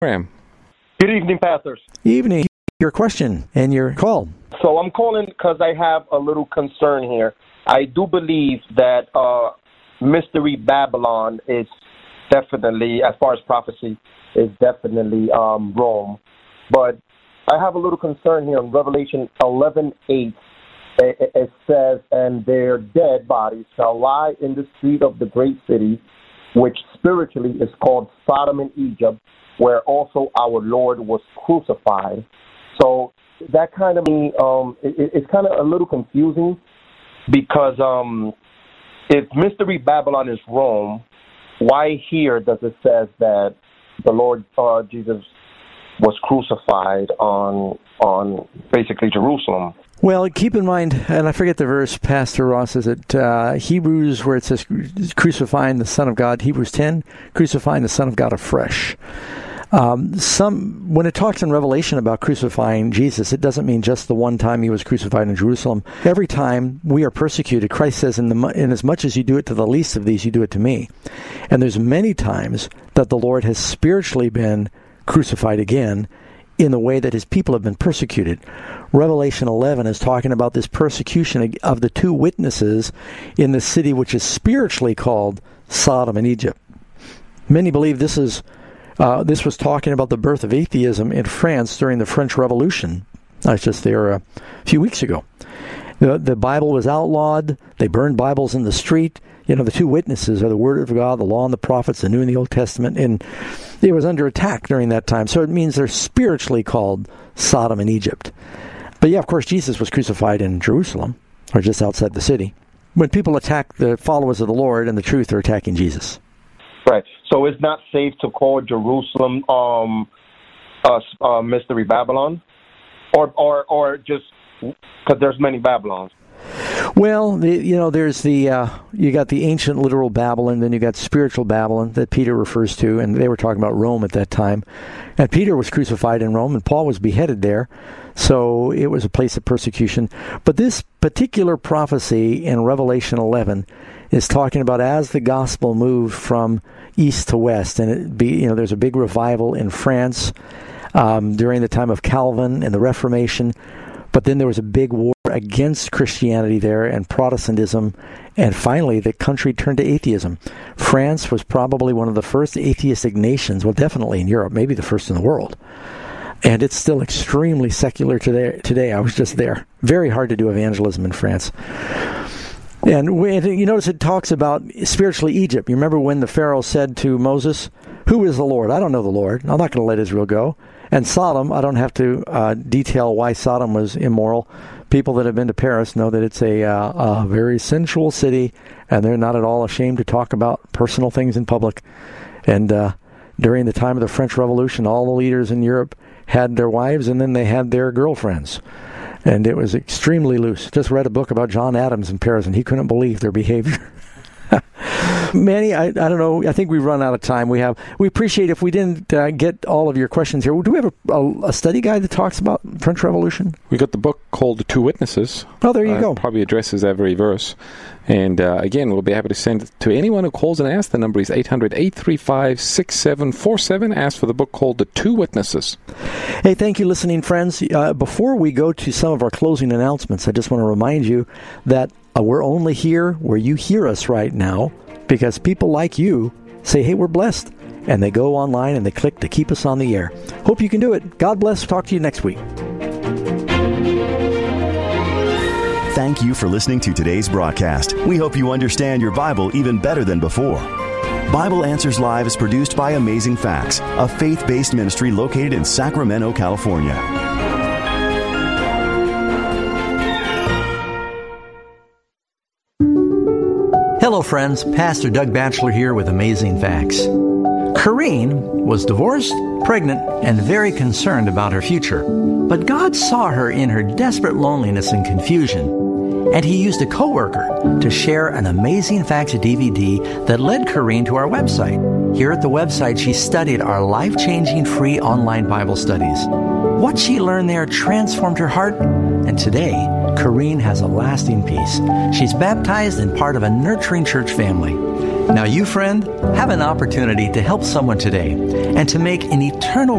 Graham. Good evening, pastors. Evening. Your question and your call. So I'm calling because I have a little concern here. I do believe that Mystery Babylon is definitely, as far as prophecy, is definitely Rome. But I have a little concern here in Revelation 11:8. It says, "And their dead bodies shall lie in the street of the great city, which spiritually is called Sodom and Egypt, where also our Lord was crucified." So that kind of it's kind of a little confusing because if Mystery Babylon is Rome, why here does it says that the Lord Jesus was crucified on basically Jerusalem? Well, keep in mind, and I forget the verse, Pastor Ross, is it Hebrews where it says crucifying the Son of God, Hebrews 10, crucifying the Son of God afresh. When it talks in Revelation about crucifying Jesus, it doesn't mean just the one time he was crucified in Jerusalem. Every time we are persecuted, Christ says, in as much as you do it to the least of these, you do it to me. And there's many times that the Lord has spiritually been crucified again in the way that his people have been persecuted. Revelation 11 is talking about this persecution of the two witnesses in the city which is spiritually called Sodom and Egypt. Many believe this was talking about the birth of atheism in France during the French Revolution. I was just there a few weeks ago. The Bible was outlawed. They burned Bibles in the street. The two witnesses are the Word of God, the Law and the Prophets, the New and the Old Testament, and it was under attack during that time. So it means they're spiritually called Sodom and Egypt. But yeah, of course, Jesus was crucified in Jerusalem, or just outside the city. When people attack the followers of the Lord and the truth, they're attacking Jesus. Right. So it's not safe to call Jerusalem Mystery Babylon, or just because there's many Babylons. Well, there's you got the ancient literal Babylon, then you got spiritual Babylon that Peter refers to, and they were talking about Rome at that time. And Peter was crucified in Rome, and Paul was beheaded there, so it was a place of persecution. But this particular prophecy in Revelation 11 is talking about as the gospel moved from east to west, and there's a big revival in France during the time of Calvin and the Reformation. But then there was a big war against Christianity there and Protestantism, and finally the country turned to atheism. France was probably one of the first atheistic nations, well, definitely in Europe, maybe the first in the world. And it's still extremely secular today. I was just there. Very hard to do evangelism in France. And you notice it talks about spiritually Egypt. You remember when the Pharaoh said to Moses, "Who is the Lord? I don't know the Lord. I'm not going to let Israel go." And Sodom, I don't have to detail why Sodom was immoral. People that have been to Paris know that it's a very sensual city, and they're not at all ashamed to talk about personal things in public. And during the time of the French Revolution, all the leaders in Europe had their wives, and then they had their girlfriends. And it was extremely loose. Just read a book about John Adams in Paris, and he couldn't believe their behavior. Manny, I don't know. I think we've run out of time. We appreciate if we didn't get all of your questions here. Do we have a study guide that talks about French Revolution? We got the book called The Two Witnesses. Oh, there you go. Probably addresses every verse. And again, we'll be happy to send it to anyone who calls and asks. The number is 800-835-6747. Ask for the book called The Two Witnesses. Hey, thank you, listening friends. Before we go to some of our closing announcements, I just want to remind you that we're only here where you hear us right now because people like you say, hey, we're blessed. And they go online and they click to keep us on the air. Hope you can do it. God bless. Talk to you next week. Thank you for listening to today's broadcast. We hope you understand your Bible even better than before. Bible Answers Live is produced by Amazing Facts, a faith-based ministry located in Sacramento, California. Hello, friends. Pastor Doug Batchelor here with Amazing Facts. Corrine was divorced, pregnant, and very concerned about her future. But God saw her in her desperate loneliness and confusion, and He used a coworker to share an Amazing Facts DVD that led Corine to our website. Here at the website, she studied our life-changing free online Bible studies. What she learned there transformed her heart, and today, Corine has a lasting peace. She's baptized and part of a nurturing church family. Now you, friend, have an opportunity to help someone today and to make an eternal